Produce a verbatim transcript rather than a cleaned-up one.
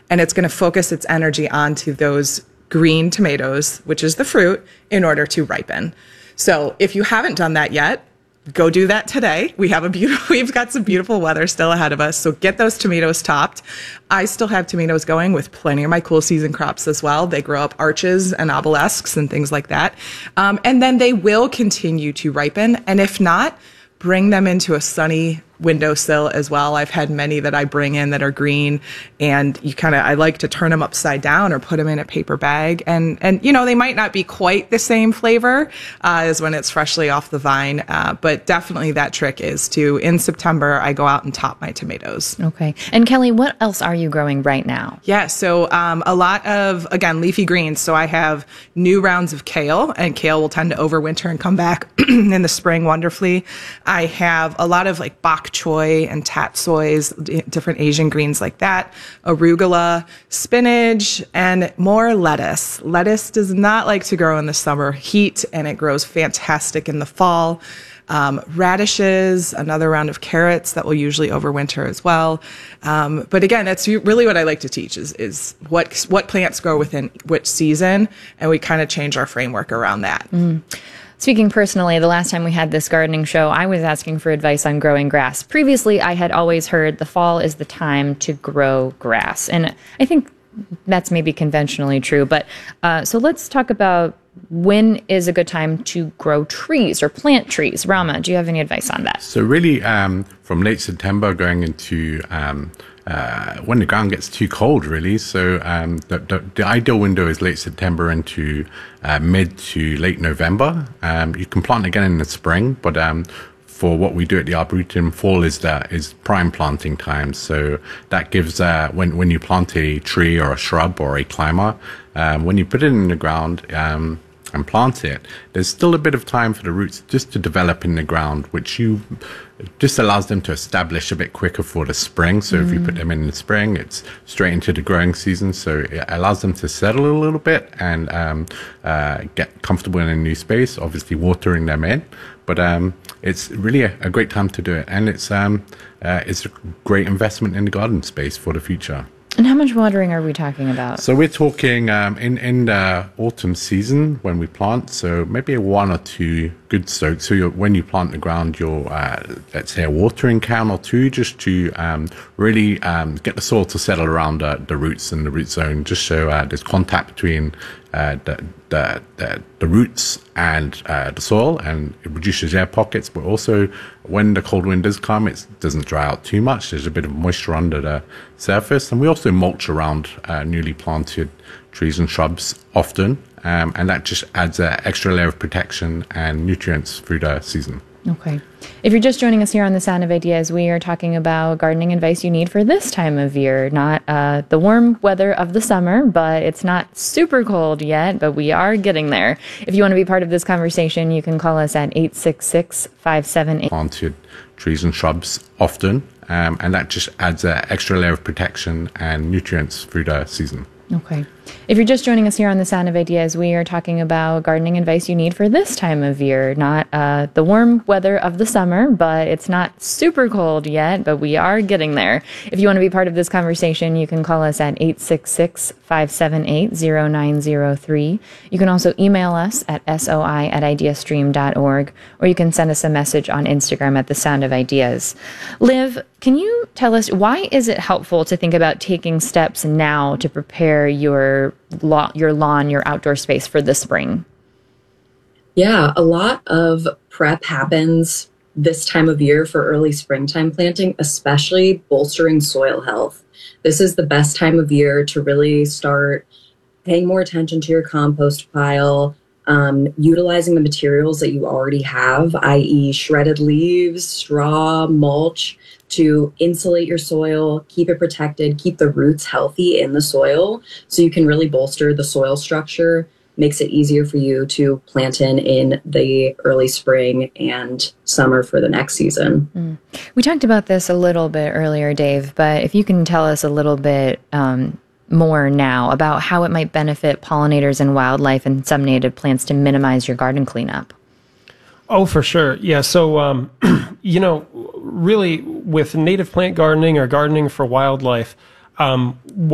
and it's going to focus its energy onto those green tomatoes, which is the fruit, in order to ripen. So if you haven't done that yet, go do that today. We have a beautiful, we've got some beautiful weather still ahead of us. So get those tomatoes topped. I still have tomatoes going with plenty of my cool season crops as well. They grow up arches and obelisks and things like that. Um, and then they will continue to ripen. And if not, bring them into a sunny windowsill as well. I've had many that I bring in that are green, and you kind of, I like to turn them upside down or put them in a paper bag. And, and you know, they might not be quite the same flavor uh, as when it's freshly off the vine, uh, but definitely that trick is to, in September, I go out and top my tomatoes. Okay. And Kelly, what else are you growing right now? Yeah, so um, a lot of, again, leafy greens. So I have new rounds of kale, and kale will tend to overwinter and come back in the spring wonderfully. I have a lot of like bok choy and tatsoys, different Asian greens like that, arugula, spinach, and more lettuce. Lettuce does not like to grow in the summer heat, and it grows fantastic in the fall. Um, radishes, another round of carrots that will usually overwinter as well. Um, but again, that's really what I like to teach is, is what, what plants grow within which season, and we kind of change our framework around that. Mm. Speaking personally, the last time we had this gardening show, I was asking for advice on growing grass. Previously, I had always heard the fall is the time to grow grass. And I think that's maybe conventionally true. But uh, so let's talk about when is a good time to grow trees or plant trees. Rama, do you have any advice on that? So really um, from late September going into um, uh, when the ground gets too cold, really. So um, the, the, the ideal window is late September into uh, mid to late November. Um, you can plant again in the spring, but um, for what we do at the Arboretum, fall is that is prime planting time. So that gives uh, when when you plant a tree or a shrub or a climber, um, when you put it in the ground um, and plant it, there's still a bit of time for the roots just to develop in the ground, which you just allows them to establish a bit quicker for the spring. So mm. if you put them in the spring, it's straight into the growing season. So it allows them to settle a little bit and um, uh, get comfortable in a new space, obviously watering them in. But um, it's really a, a great time to do it. And it's, um, uh, it's a great investment in the garden space for the future. And how much watering are we talking about? So we're talking um, in, in the autumn season when we plant, so maybe a one or two good soaks. So you're, when you plant the ground, you'll, uh, let's say, a watering can or two just to um, really um, get the soil to settle around uh, the roots and the root zone, just so uh, there's contact between uh, the, the, the, the roots and uh, the soil, and it reduces air pockets. But also, when the cold wind does come, it doesn't dry out too much. There's a bit of moisture under the surface. And we also mulch around uh, newly planted trees and shrubs often, um, and that just adds an extra layer of protection and nutrients through the season. Okay. If you're just joining us here on The Sound of Ideas, we are talking about gardening advice you need for this time of year. Not uh, the warm weather of the summer, but it's not super cold yet, but we are getting there. If you want to be part of this conversation, you can call us at eight six six, five seven eight. Planted trees and shrubs often, um, and that just adds an extra layer of protection and nutrients through the season. Okay. If you're just joining us here on The Sound of Ideas, we are talking about gardening advice you need for this time of year. Not uh, the warm weather of the summer, but it's not super cold yet, but we are getting there. If you want to be part of this conversation, you can call us at eight six six, five seven eight, zero nine zero three. You can also email us at soi at ideastream dot org, or you can send us a message on Instagram at The Sound of Ideas. Liv, can you tell us, why is it helpful to think about taking steps now to prepare your Lawn, your lawn, your outdoor space for the spring? Yeah, a lot of prep happens this time of year for early springtime planting, especially bolstering soil health. This is the best time of year to really start paying more attention to your compost pile, um, utilizing the materials that you already have, that is shredded leaves, straw, mulch, to insulate your soil, keep it protected, keep the roots healthy in the soil so you can really bolster the soil structure, makes it easier for you to plant in in the early spring and summer for the next season. Mm. We talked about this a little bit earlier, Dave, but if you can tell us a little bit um, more now about how it might benefit pollinators and wildlife and some native plants to minimize your garden cleanup. Oh, for sure. Yeah. So, um, you know, really with native plant gardening or gardening for wildlife, um,